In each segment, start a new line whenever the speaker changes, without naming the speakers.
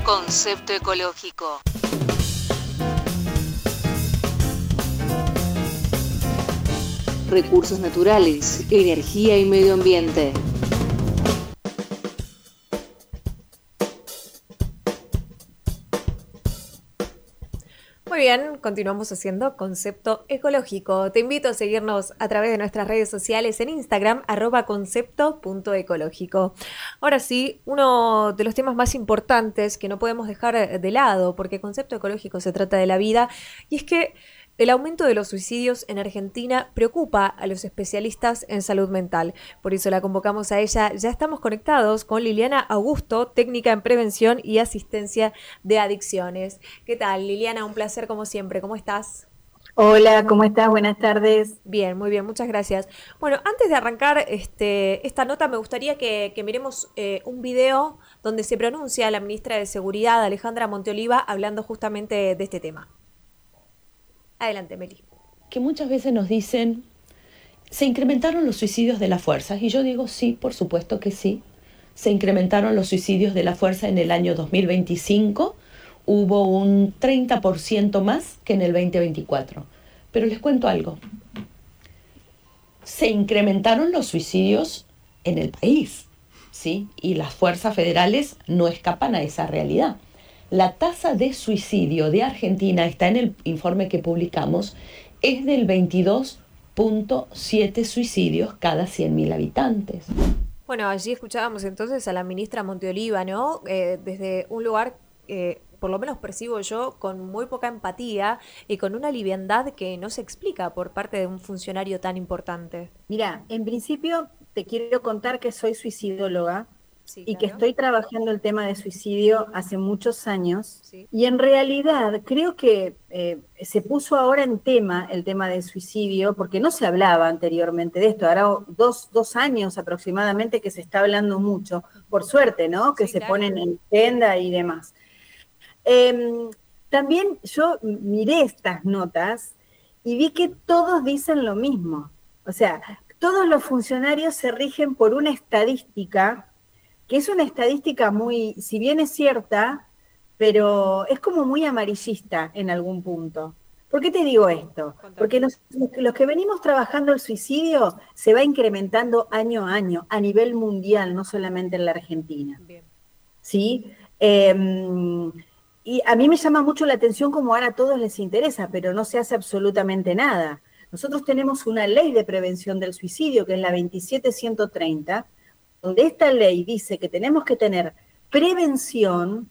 Concepto ecológico. Recursos naturales, energía y medio ambiente.
Muy bien, continuamos haciendo Concepto Ecológico. Te invito a seguirnos a través de nuestras redes sociales en Instagram, @concepto.ecológico. Ahora sí, uno de los temas más importantes que no podemos dejar de lado, porque Concepto Ecológico se trata de la vida, y es que el aumento de los suicidios en Argentina preocupa a los especialistas en salud mental. Por eso la convocamos a ella. Ya estamos conectados con Liliana Augusto, técnica en prevención y asistencia de adicciones. ¿Qué tal, Liliana? Un placer como siempre. ¿Cómo estás?
Hola, ¿cómo estás? Buenas tardes.
Bien, muy bien, muchas gracias. Bueno, antes de arrancar esta nota, me gustaría que miremos un video donde se pronuncia la ministra de Seguridad, Alejandra Monteoliva, hablando justamente de este tema. Adelante, Meli.
Que muchas veces nos dicen, se incrementaron los suicidios de las fuerzas, y yo digo sí, por supuesto que sí. Se incrementaron los suicidios de la fuerza en el año 2025, hubo un 30% más que en el 2024. Pero les cuento algo, se incrementaron los suicidios en el país, ¿sí? Y las fuerzas federales no escapan a esa realidad. La tasa de suicidio de Argentina, está en el informe que publicamos, es del 22,7 suicidios cada 100.000 habitantes.
Bueno, allí escuchábamos entonces a la ministra Monteoliva, ¿no? Desde un lugar, por lo menos percibo yo, con muy poca empatía y con una liviandad que no se explica por parte de un funcionario tan importante.
Mira, en principio te quiero contar que soy suicidóloga
Sí,
y que
claro.
estoy trabajando el tema de suicidio hace muchos años.
Sí.
Y en realidad creo que se puso ahora en tema el tema del suicidio, porque no se hablaba anteriormente de esto. Ahora dos años aproximadamente que se está hablando mucho, por suerte, ¿no? Que
Sí,
se
claro.
ponen en agenda y demás. Eh, También yo miré estas notas y vi que todos dicen lo mismo. O sea, todos los funcionarios se rigen por una estadística, que es una estadística muy, si bien es cierta, pero es como muy amarillista en algún punto. ¿Por qué te digo esto?
Contame.
Porque los que venimos trabajando el suicidio se va incrementando año a año, a nivel mundial, no solamente en la Argentina.
Bien.
¿Sí? Y a mí me llama mucho la atención como ahora a todos les interesa, pero no se hace absolutamente nada. Nosotros tenemos una ley de prevención del suicidio, que es la 27130, donde esta ley dice que tenemos que tener prevención,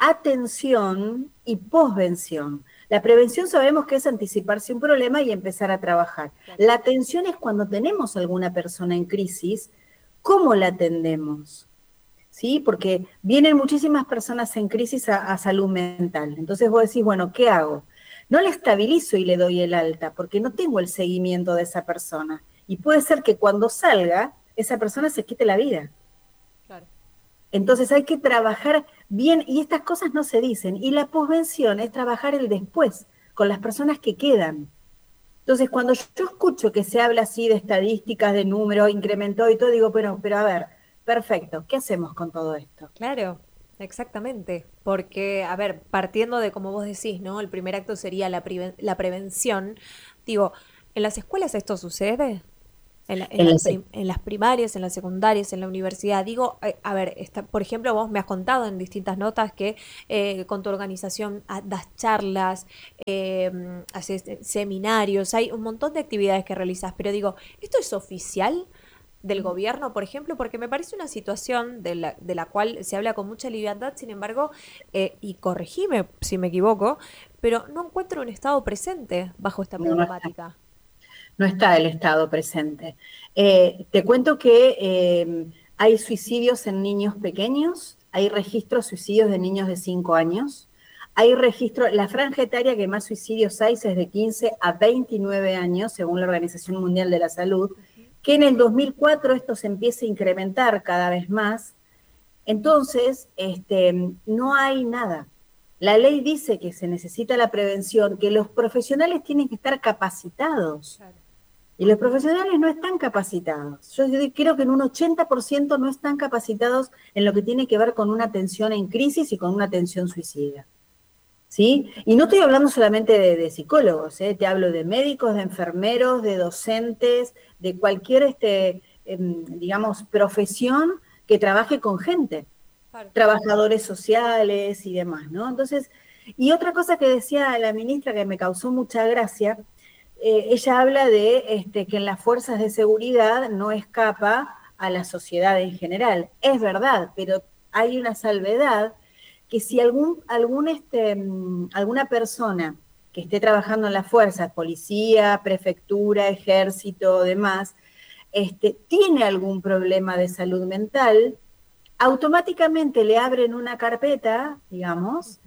atención y posvención. La prevención sabemos que es anticiparse un problema y empezar a trabajar.
Claro.
La atención es cuando tenemos alguna persona en crisis, ¿cómo la atendemos? ¿Sí? Porque vienen muchísimas personas en crisis a salud mental. Entonces vos decís, bueno, ¿qué hago? No le estabilizo y le doy el alta, porque no tengo el seguimiento de esa persona. Y puede ser que cuando salga, esa persona se quite la vida.
Claro.
Entonces hay que trabajar bien, y estas cosas no se dicen. Y la posvención es trabajar el después, con las personas que quedan. Entonces, cuando yo escucho que se habla así de estadísticas, de números, incrementó y todo, digo, pero a ver, perfecto, ¿qué hacemos con todo esto?
Claro, exactamente. Porque, a ver, partiendo de como vos decís, ¿no? El primer acto sería la prevención. Digo, ¿en las escuelas esto sucede?
En las,
En las primarias, en las secundarias, en la universidad. Digo, a ver, por ejemplo, vos me has contado en distintas notas que con tu organización das charlas, haces seminarios, hay un montón de actividades que realizas, pero digo, ¿esto es oficial del gobierno, por ejemplo? Porque me parece una situación de la cual se habla con mucha liviandad, sin embargo, y corregime si me equivoco, pero no encuentro un Estado presente bajo esta
no,
problemática.
no está el Estado presente. Te cuento que hay suicidios en niños pequeños, hay registros de suicidios de niños de 5 años, hay registro, la franja etaria que más suicidios hay es de 15 a 29 años, según la Organización Mundial de la Salud, que en el 2004 esto se empieza a incrementar cada vez más. Entonces, no hay nada. La ley dice que se necesita la prevención, que los profesionales tienen que estar capacitados.
Claro.
Y los profesionales no están capacitados. Yo creo que en un 80% no están capacitados en lo que tiene que ver con una atención en crisis y con una atención suicida. ¿Sí? Y no estoy hablando solamente de psicólogos, ¿eh? Te hablo de médicos, de enfermeros, de docentes, de cualquier, digamos, profesión que trabaje con gente,
Claro.
trabajadores sociales y demás, ¿no? Entonces, y otra cosa que decía la ministra que me causó mucha gracia, ella habla de que en las fuerzas de seguridad no escapa a la sociedad en general. Es verdad, pero hay una salvedad que si alguna persona que esté trabajando en las fuerzas, policía, prefectura, ejército, demás, tiene algún problema de salud mental, automáticamente le abren una carpeta, digamos,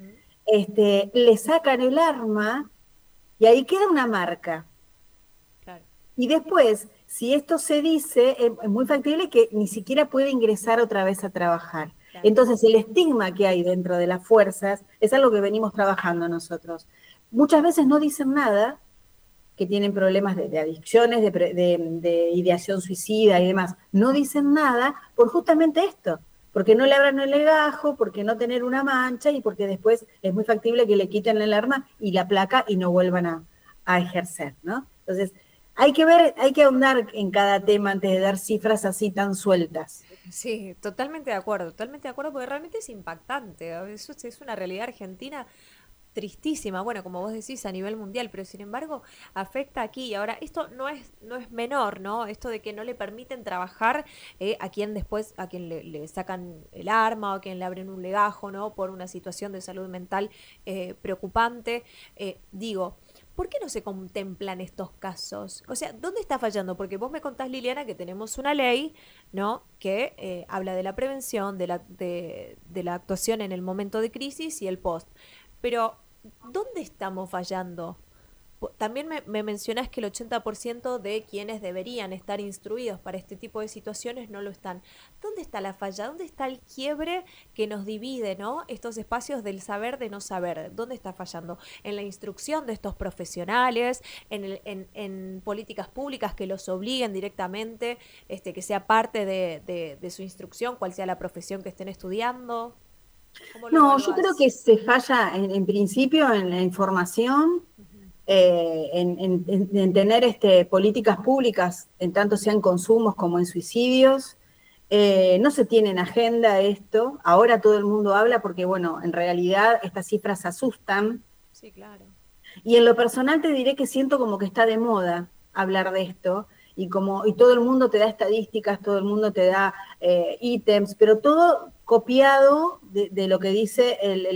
le sacan el arma y ahí queda una marca.
Claro.
Y después, si esto se dice, es muy factible que ni siquiera puede ingresar otra vez a trabajar.
Claro.
Entonces, el estigma que hay dentro de las fuerzas es algo que venimos trabajando nosotros. Muchas veces no dicen nada, que tienen problemas de adicciones, de ideación suicida y demás. No dicen nada por justamente esto, porque no le abran el legajo, porque no tener una mancha y porque después es muy factible que le quiten el arma y la placa y no vuelvan a ejercer, ¿no? Entonces, hay que ahondar en cada tema antes de dar cifras así tan sueltas.
Sí, totalmente de acuerdo, porque realmente es impactante. Eso es una realidad argentina tristísima, bueno, como vos decís, a nivel mundial, pero sin embargo afecta aquí. Y ahora, esto no es menor, ¿no? Esto de que no le permiten trabajar a quien después, a quien le sacan el arma o a quien le abren un legajo, ¿no? Por una situación de salud mental preocupante. Digo, ¿por qué no se contemplan estos casos? O sea, ¿dónde está fallando? Porque vos me contás, Liliana, que tenemos una ley, ¿no? Que habla de la prevención, de la actuación en el momento de crisis y el post. Pero, ¿dónde estamos fallando? También me mencionás que el 80% de quienes deberían estar instruidos para este tipo de situaciones no lo están. ¿Dónde está la falla? ¿Dónde está el quiebre que nos divide, ¿no? Estos espacios del saber de no saber. ¿Dónde está fallando? En la instrucción de estos profesionales, en políticas públicas que los obliguen directamente, que sea parte de su instrucción, cual sea la profesión que estén estudiando. ¿Cómo lo
No, yo creo
evaluás?
que se falla en principio en la información,
Ujú.
en tener políticas públicas, en tanto sean consumos como en suicidios. No se tiene en agenda esto. Ahora todo el mundo habla porque, bueno, en realidad estas cifras asustan.
Sí, claro.
Y en lo personal te diré que siento como que está de moda hablar de esto. Y todo el mundo te da estadísticas, todo el mundo te da ítems, pero todo copiado de lo que dice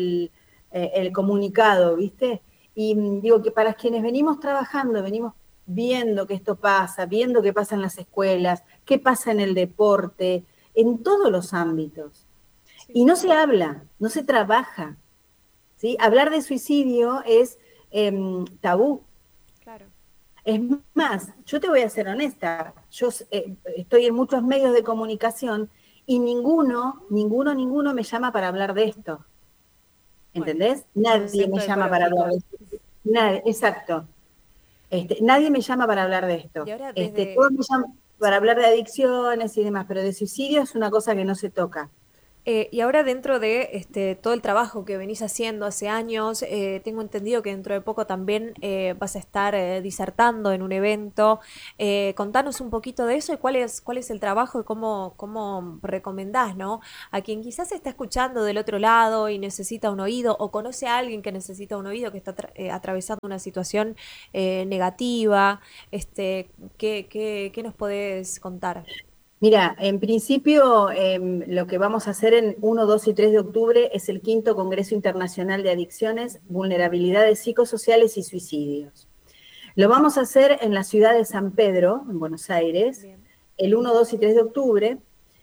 el comunicado, ¿viste? Y digo que para quienes venimos trabajando, venimos viendo que esto pasa, viendo qué pasa en las escuelas, qué pasa en el deporte, en todos los ámbitos.
Sí,
Y
sí,
no se habla, no se trabaja, ¿sí? Hablar de suicidio es tabú.
claro.
Es más, yo te voy a ser honesta, yo estoy en muchos medios de comunicación y ninguno me llama para hablar de esto.
Bueno,
¿Entendés? Nadie me
concepto
llama para hablar
ecológico.
de esto. Nadie, exacto. Nadie me llama para hablar de
Y
esto.
ahora
Todos
desde,
me llaman para
sí.
hablar de adicciones y demás, pero de suicidio es una cosa que no se toca.
Y ahora dentro de todo el trabajo que venís haciendo hace años, tengo entendido que dentro de poco también vas a estar disertando en un evento. Contanos un poquito de eso y cuál es el trabajo y cómo recomendás, ¿no? A quien quizás está escuchando del otro lado y necesita un oído o conoce a alguien que necesita un oído, que está atravesando una situación negativa. ¿Qué nos podés contar?
Mira, en principio lo que vamos a hacer en 1, 2 y 3 de octubre es el quinto Congreso Internacional de Adicciones, Vulnerabilidades Psicosociales y Suicidios. Lo vamos a hacer en la ciudad de San Pedro, en Buenos Aires,
Bien.
el 1, 2 y 3 de octubre,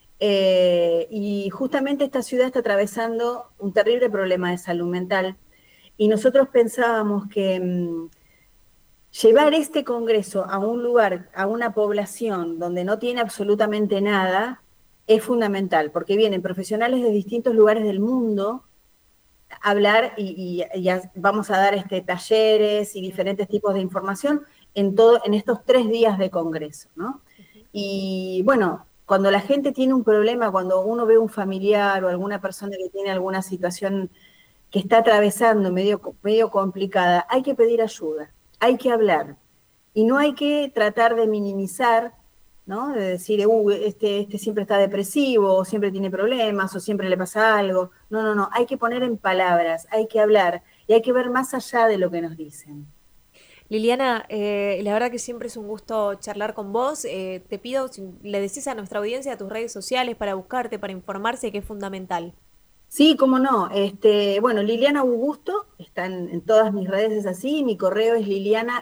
y justamente esta ciudad está atravesando un terrible problema de salud mental, y nosotros pensábamos que llevar este congreso a un lugar, a una población donde no tiene absolutamente nada, es fundamental, porque vienen profesionales de distintos lugares del mundo a hablar y vamos a dar talleres y diferentes tipos de información, en estos 3 días de congreso, ¿no? Y bueno, cuando la gente tiene un problema, cuando uno ve un familiar o alguna persona que tiene alguna situación que está atravesando medio complicada, hay que pedir ayuda, hay que hablar. Y no hay que tratar de minimizar, ¿no? De decir, este siempre está depresivo, o siempre tiene problemas, o siempre le pasa algo. No, hay que poner en palabras, hay que hablar, y hay que ver más allá de lo que nos dicen.
Liliana, la verdad que siempre es un gusto charlar con vos. Te pido, si le decís a nuestra audiencia tus redes sociales para buscarte, para informarse, que es fundamental.
Sí, cómo no. Bueno, Liliana Augusto, está en todas mis redes, es así, mi correo es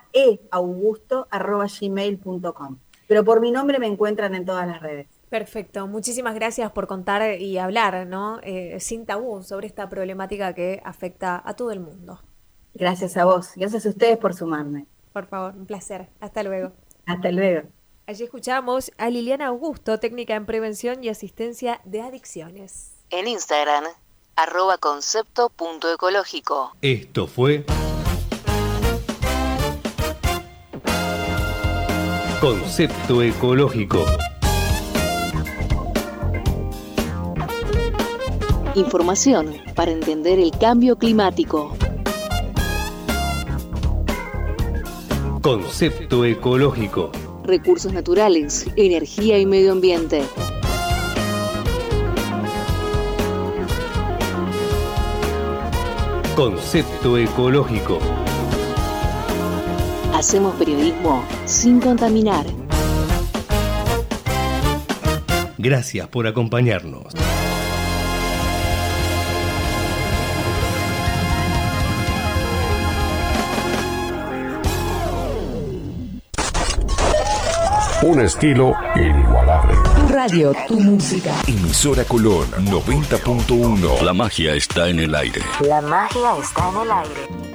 lilianaeaugusto@gmail.com. Pero por mi nombre me encuentran en todas las redes.
Perfecto, muchísimas gracias por contar y hablar, ¿no? Sin tabú sobre esta problemática que afecta a todo el mundo.
Gracias a vos, gracias a ustedes por sumarme.
Por favor, un placer. Hasta luego.
Hasta luego.
Allí escuchamos a Liliana Augusto, técnica en prevención y asistencia de adicciones.
En Instagram, @concepto.ecológico.
Esto fue Concepto Ecológico.
Información para entender el cambio climático.
Concepto Ecológico.
Recursos naturales, energía y medio ambiente.
Concepto Ecológico.
Hacemos periodismo sin contaminar.
Gracias por acompañarnos.
Un estilo inigualable.
Tu radio, tu música.
Emisora Colón 90.1.
La magia está en el aire.
La magia está en el aire.